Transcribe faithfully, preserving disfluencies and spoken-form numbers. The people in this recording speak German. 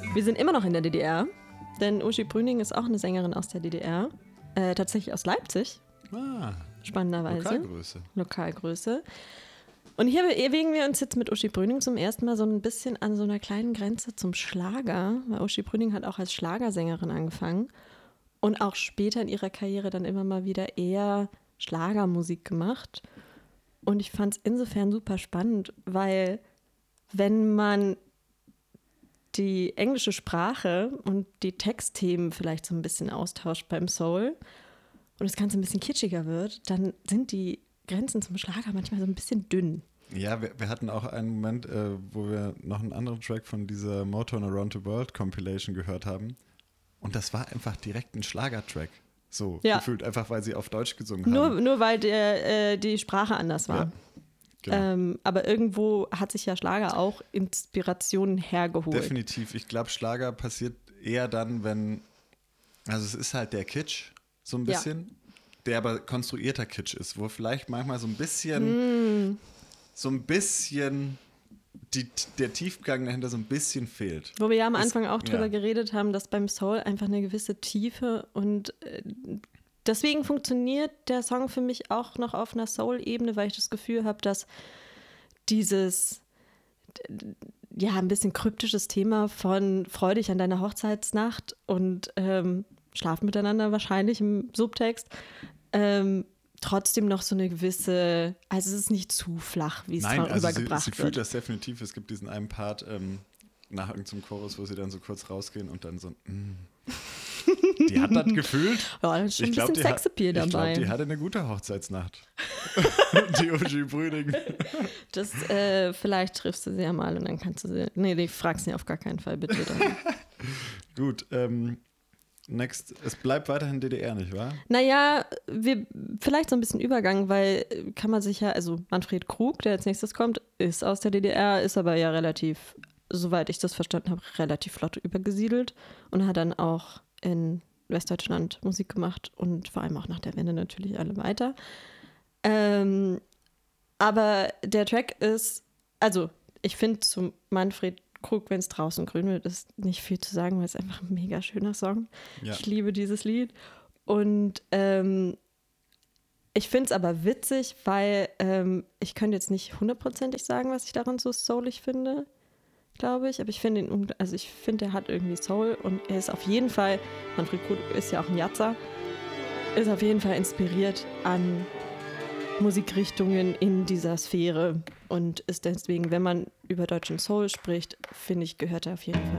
Wir sind immer noch in der D D R, denn Uschi Brüning ist auch eine Sängerin aus der D D R, äh, tatsächlich aus Leipzig, Ah, spannenderweise. Lokalgröße. Lokalgröße. Und hier bewegen wir uns jetzt mit Uschi Brüning zum ersten Mal so ein bisschen an so einer kleinen Grenze zum Schlager, weil Uschi Brüning hat auch als Schlagersängerin angefangen und auch später in ihrer Karriere dann immer mal wieder eher Schlagermusik gemacht. Und ich fand es insofern super spannend, weil wenn man die englische Sprache und die Textthemen vielleicht so ein bisschen austauscht beim Soul und das Ganze ein bisschen kitschiger wird, dann sind die Grenzen zum Schlager manchmal so ein bisschen dünn. Ja, wir, wir hatten auch einen Moment, äh, wo wir noch einen anderen Track von dieser Motown Around the World Compilation gehört haben. Und das war einfach direkt ein Schlagertrack. So Ja. gefühlt, einfach weil sie auf Deutsch gesungen Nur, haben. nur weil der, äh, die Sprache anders war. Ja, genau. Ähm, aber irgendwo hat sich ja Schlager auch Inspirationen hergeholt. Definitiv. Ich glaube, Schlager passiert eher dann, wenn, also es ist halt der Kitsch, so ein bisschen, ja. der aber konstruierter Kitsch ist, wo vielleicht manchmal so ein bisschen, mm. so ein bisschen die, der Tiefgang dahinter so ein bisschen fehlt. Wo wir ja am Anfang ist, auch drüber ja. geredet haben, dass beim Soul einfach eine gewisse Tiefe und äh, deswegen funktioniert der Song für mich auch noch auf einer Soul-Ebene, weil ich das Gefühl habe, dass dieses ja ein bisschen kryptisches Thema von freu dich an deiner Hochzeitsnacht und ähm, schlafen miteinander wahrscheinlich im Subtext, ähm, trotzdem noch so eine gewisse, also es ist nicht zu flach, wie es Nein, also rübergebracht sie, sie wird. fühlt das definitiv. Es gibt diesen einen Part ähm, nach irgendeinem Chorus, wo sie dann so kurz rausgehen und dann so, mm. Die hat das gefühlt. Ja, da ist schon ich ein glaub, bisschen Sexappeal dabei. Ich glaube, die hatte eine gute Hochzeitsnacht. Die Uschi Brüning. Das, äh, vielleicht triffst du sie ja mal und dann kannst du sie, nee, nee, fragst sie auf gar keinen Fall, bitte. Dann. Gut, ähm, next, es bleibt weiterhin D D R, nicht wahr? Naja, wir, vielleicht so ein bisschen Übergang, weil kann man sich ja, also Manfred Krug, der als nächstes kommt, ist aus der D D R, ist aber ja relativ, soweit ich das verstanden habe, relativ flott übergesiedelt und hat dann auch in Westdeutschland Musik gemacht und vor allem auch nach der Wende natürlich alle weiter. Ähm, aber der Track ist, also ich finde zu Manfred Krug, wenn es draußen grün wird, ist nicht viel zu sagen, weil es einfach ein mega schöner Song. Ja. Ich liebe dieses Lied. Und ähm, ich finde es aber witzig, weil ähm, ich könnte jetzt nicht hundertprozentig sagen, was ich daran so soulig finde, glaube ich. Aber ich finde ihn, also ich finde, er hat irgendwie Soul und er ist auf jeden Fall, Manfred Krug ist ja auch ein Jatzer, ist auf jeden Fall inspiriert an Musikrichtungen in dieser Sphäre und ist deswegen, wenn man über deutschen Soul spricht, finde ich, gehört er auf jeden Fall